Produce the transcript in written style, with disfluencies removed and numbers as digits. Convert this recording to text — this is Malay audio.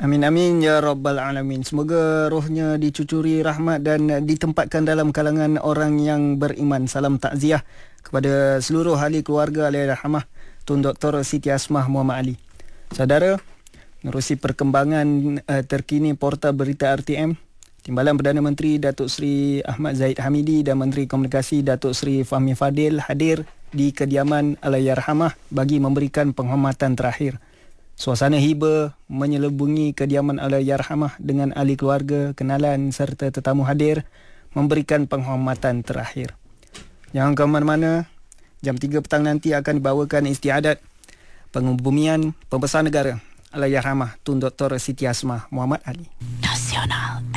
Amin amin ya rabbal alamin. Semoga rohnya dicucuri rahmat dan ditempatkan dalam kalangan orang yang beriman. Salam takziah kepada seluruh ahli keluarga Allahyarhamah Tun Dr. Siti Asmah Muhammad Ali. Saudara, menerusi perkembangan terkini portal berita RTM, Timbalan Perdana Menteri Datuk Seri Ahmad Zahid Hamidi dan Menteri Komunikasi Datuk Seri Fahmi Fadil hadir di kediaman Allahyarhamah bagi memberikan penghormatan terakhir. Suasana hiba menyelubungi kediaman Allahyarhamah dengan ahli keluarga, kenalan serta tetamu hadir memberikan penghormatan terakhir. Jangan ke mana-mana, jam 3 petang nanti akan dibawakan istiadat pengubumian pembesar negara Allahyarhamah Tun Dr. Siti Asmah Muhammad Ali. Nasional.